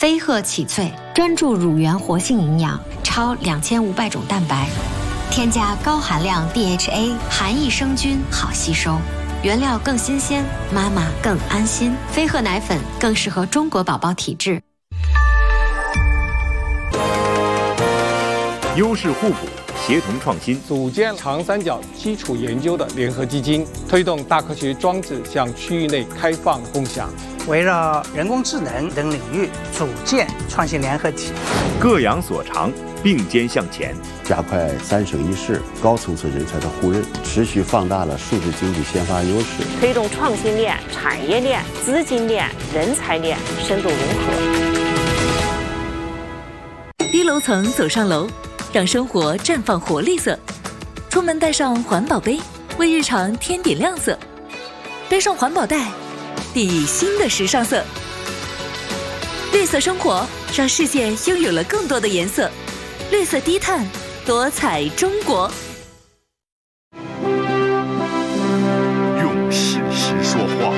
飞鹤启萃，专注乳源活性营养，超2500种蛋白，添加高含量 DHA， 含益生菌，好吸收。原料更新鲜，妈妈更安心。飞鹤奶粉更适合中国宝宝体质。 优势互补，协同创新， 组建长三角基础研究的联合基金，推动大科学装置向区域内开放共享。 围绕人工智能等领域组建创新联合体， 各扬所长，并肩向前， 加快3省1市高层次人才的互认，持续放大了数字经济先发优势， 推动创新链、产业链、资金链、人才链深度融合。 低楼层走上楼，让生活绽放活力色。出门带上环保杯，为日常添点亮色。背上环保袋，递新的时尚色。绿色生活让世界拥有了更多的颜色。绿色低碳，多彩中国。 用事实说话，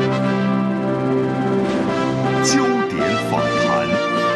焦点访谈。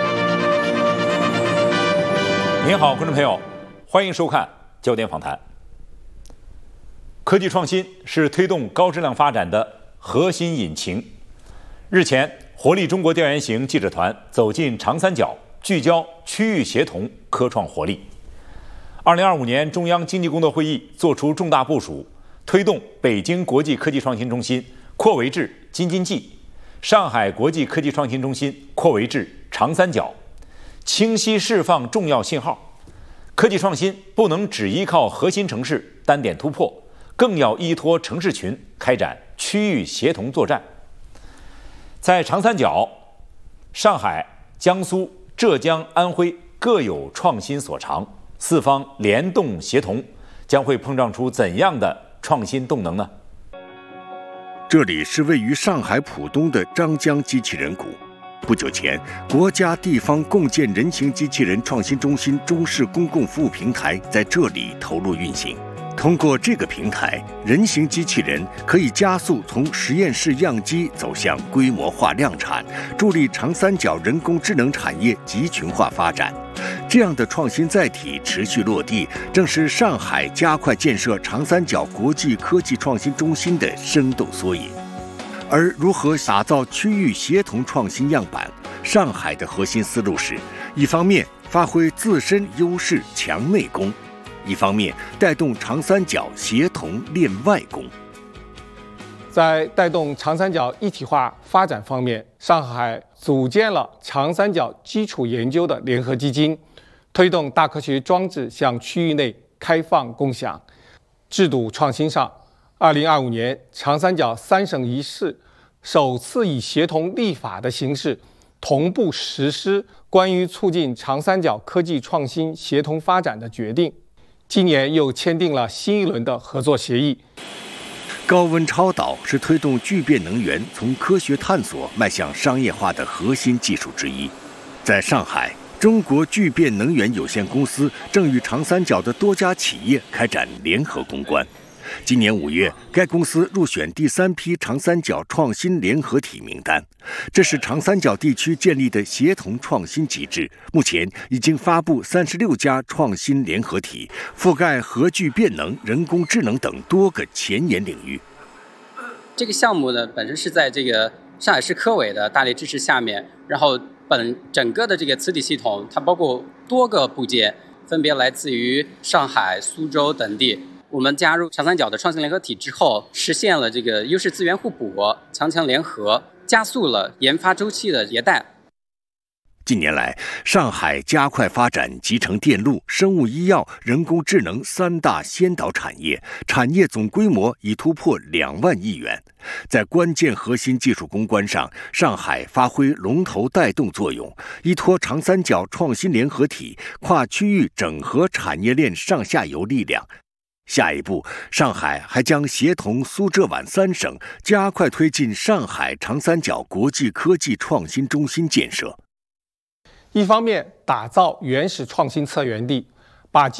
您好，观众朋友，欢迎收看焦点访谈。科技创新是推动高质量发展的核心引擎。日前，活力中国调研型记者团走进长三角，聚焦区域协同科创活力。2025年中央经济工作会议作出重大部署，推动北京国际科技创新中心扩围至京津冀，上海国际科技创新中心扩围至长三角，清晰释放重要信号。科技创新不能只依靠核心城市单点突破，更要依托城市群开展区域协同作战。在长三角，上海、江苏、浙江、安徽各有创新所长，四方联动协同，将会碰撞出怎样的创新动能呢？ 这里是位于上海浦东的张江机器人谷。不久前，国家地方共建人形机器人创新中心中式公共服务平台在这里投入运行。通过这个平台，人形机器人可以加速从实验室样机走向规模化量产，助力长三角人工智能产业集群化发展。这样的创新载体持续落地，正是上海加快建设长三角国际科技创新中心的生动缩影。而如何打造区域协同创新样板，上海的核心思路是：一方面发挥自身优势强内功，一方面带动长三角协同练外功。 在带动长三角一体化发展方面，上海组建了长三角基础研究的联合基金，推动大科学装置向区域内开放共享。制度创新上，2025年长三角3省1市首次以协同立法的形式同步实施关于促进长三角科技创新协同发展的决定。今年又签订了新一轮的合作协议。 高温超导是推动聚变能源从科学探索迈向商业化的核心技术之一。在上海，中国聚变能源有限公司正与长三角的多家企业开展联合攻关。今年5月，该公司入选第3批长三角创新联合体名单。这是长三角地区建立的协同创新机制，目前已经发布36家创新联合体，覆盖核聚变能、人工智能等多个前沿领域。 这个项目呢，本身是在这个上海市科委的大力支持下面，然后整个的这个磁体系统，它包括多个部件，分别来自于上海、苏州等地。我们加入长三角的创新联合体之后，实现了这个优势资源互补、强强联合，加速了研发周期的迭代。 近年来，上海加快发展集成电路、生物医药、人工智能3大先导产业，产业总规模已突破2万亿元。在关键核心技术攻关上，上海发挥龙头带动作用，依托长三角创新联合体，跨区域整合产业链上下游力量。下一步，上海还将协同苏浙皖3省，加快推进上海长三角国际科技创新中心建设。 一方面打造原始创新策源地，把